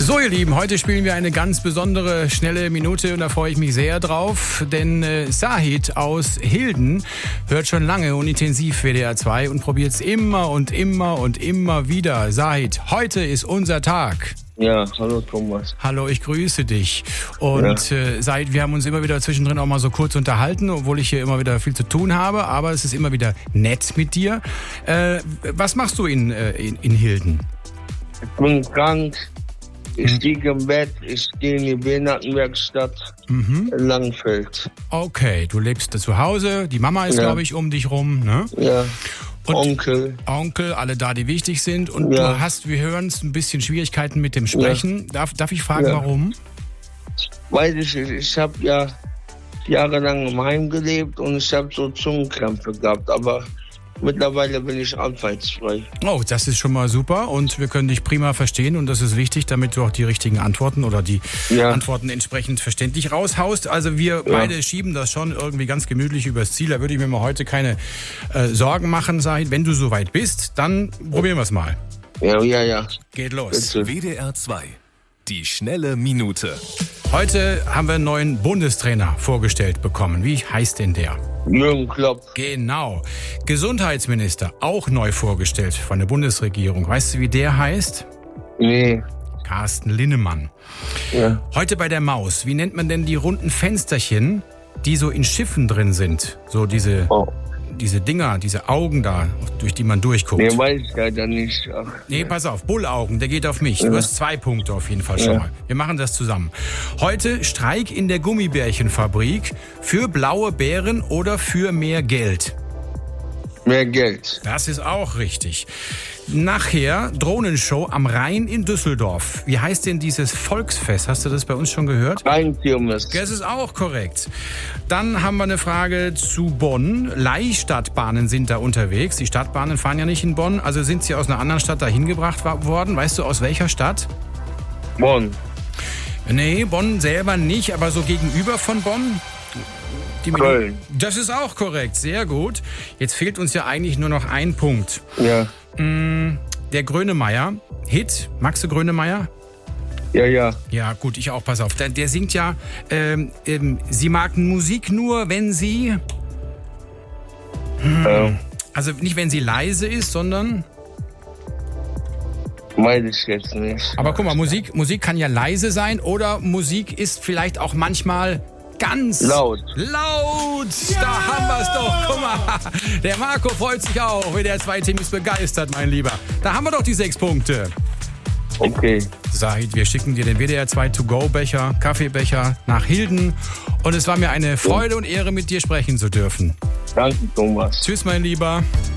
So ihr Lieben, heute spielen wir eine ganz besondere, schnelle Minute und da freue ich mich sehr drauf, denn Sahid aus Hilden hört schon lange und intensiv WDR 2 und probiert es immer und immer und immer wieder. Sahid, heute ist unser Tag. Ja, hallo Thomas. Hallo, ich grüße dich. Und Sahid, wir haben uns immer wieder zwischendrin auch mal so kurz unterhalten, obwohl ich hier immer wieder viel zu tun habe, aber es ist immer wieder nett mit dir. Was machst du in Hilden? Ich bin krank. Ich liege im Bett, ich gehe in die Behindertenwerkstatt in Langfeld. Okay, du lebst zu Hause, die Mama ist, glaube ich, um dich rum, ne? Ja, und Onkel, alle da, die wichtig sind. Und wir hören ein bisschen Schwierigkeiten mit dem Sprechen. Darf ich fragen, warum? Weiß ich habe ja jahrelang im Heim gelebt und ich habe so Zungenkrämpfe gehabt, aber mittlerweile bin ich anfallsfrei. Oh, das ist schon mal super und wir können dich prima verstehen und das ist wichtig, damit du auch die richtigen Antworten oder die Antworten entsprechend verständlich raushaust. Also wir beide schieben das schon irgendwie ganz gemütlich übers Ziel. Da würde ich mir mal heute keine Sorgen machen, Sahid. Wenn du soweit bist, dann probieren wir es mal. Ja. Geht los. Bitte. WDR 2. Die schnelle Minute. Heute haben wir einen neuen Bundestrainer vorgestellt bekommen. Wie heißt denn der? Jürgen Klopp. Genau. Gesundheitsminister, auch neu vorgestellt von der Bundesregierung. Weißt du, wie der heißt? Nee. Carsten Linnemann. Ja. Heute bei der Maus. Wie nennt man denn die runden Fensterchen, die so in Schiffen drin sind? So diese Dinger, diese Augen da, durch die man durchguckt. Nee, weiß ich leider nicht. Ach, nee, pass auf, Bullaugen, der geht auf mich. Du hast 2 Punkte auf jeden Fall schon mal. Wir machen das zusammen. Heute Streik in der Gummibärchenfabrik für blaue Bären oder für mehr Geld? Mehr Geld. Das ist auch richtig. Nachher Drohnenshow am Rhein in Düsseldorf. Wie heißt denn dieses Volksfest? Hast du das bei uns schon gehört? Rheinkirmes. Das ist auch korrekt. Dann haben wir eine Frage zu Bonn. Leihstadtbahnen sind da unterwegs. Die Stadtbahnen fahren ja nicht in Bonn. Also sind sie aus einer anderen Stadt dahin gebracht worden. Weißt du, aus welcher Stadt? Bonn. Nee, Bonn selber nicht, aber so gegenüber von Bonn. Köln. Das ist auch korrekt, sehr gut. Jetzt fehlt uns ja eigentlich nur noch ein Punkt. Ja. Der Grönemeyer, Hit, magst du Grönemeyer? Ja. Ja, gut, ich auch, pass auf. Der singt ja, sie mag Musik nur, wenn sie... Also nicht, wenn sie leise ist, sondern... Meine ich jetzt nicht. Aber guck mal, Musik kann ja leise sein oder Musik ist vielleicht auch manchmal... ganz laut. Ja! Da haben wir es doch. Guck mal, der Marco freut sich auch. WDR 2 Team ist begeistert, mein Lieber. Da haben wir doch die 6 Punkte. Okay. Sahid, wir schicken dir den WDR 2 To-Go-Becher, Kaffeebecher nach Hilden. Und es war mir eine Freude und Ehre, mit dir sprechen zu dürfen. Danke, Thomas. Tschüss, mein Lieber.